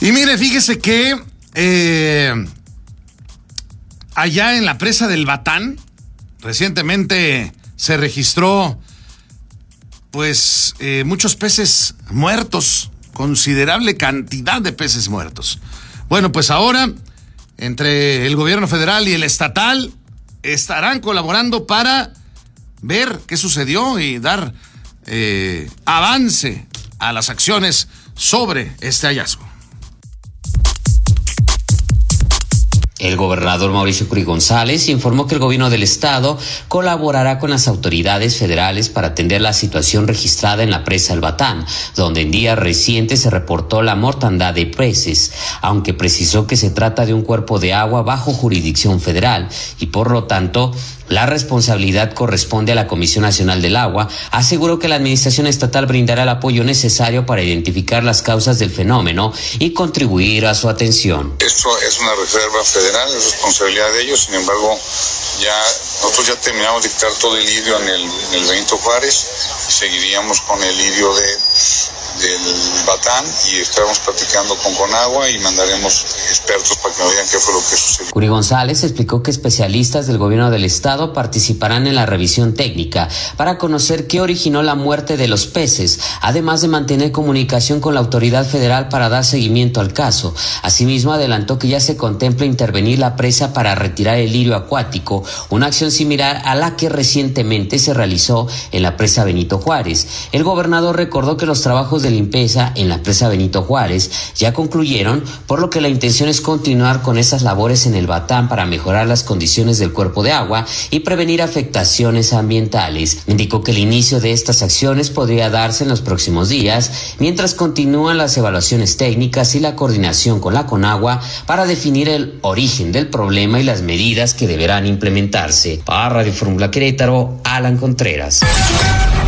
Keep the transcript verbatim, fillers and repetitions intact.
Y mire, fíjese que eh, allá en la presa del Batán, recientemente se registró pues eh, muchos peces muertos, considerable cantidad de peces muertos. Bueno, pues ahora, entre el gobierno federal y el estatal, estarán colaborando para ver qué sucedió y dar eh, avance a las acciones sobre este hallazgo. El gobernador Mauricio Curi González informó que el gobierno del estado colaborará con las autoridades federales para atender la situación registrada en la presa El Batán, donde en días recientes se reportó la mortandad de peces, aunque precisó que se trata de un cuerpo de agua bajo jurisdicción federal y por lo tanto la responsabilidad corresponde a la Comisión Nacional del Agua. Aseguró que la administración estatal brindará el apoyo necesario para identificar las causas del fenómeno y contribuir a su atención. Esto es una reserva federal, es responsabilidad de ellos, sin embargo, ya nosotros ya terminamos de dictar todo el lidio en el, en el Benito Juárez, seguiríamos con el lidio de del Batán y estaremos platicando con Conagua y mandaremos expertos para que nos digan qué fue lo que sucedió. Curi González explicó que especialistas del gobierno del estado participarán en la revisión técnica para conocer qué originó la muerte de los peces, además de mantener comunicación con la autoridad federal para dar seguimiento al caso. Asimismo, adelantó que ya se contempla intervenir la presa para retirar el lirio acuático, una acción similar a la que recientemente se realizó en la presa Benito Juárez. El gobernador recordó que los trabajos de limpieza en la presa Benito Juárez ya concluyeron, por lo que la intención es continuar con esas labores en el Batán para mejorar las condiciones del cuerpo de agua y prevenir afectaciones ambientales. Indicó que el inicio de estas acciones podría darse en los próximos días, mientras continúan las evaluaciones técnicas y la coordinación con la Conagua para definir el origen del problema y las medidas que deberán implementarse. Para Radio Fórmula Querétaro, Alan Contreras.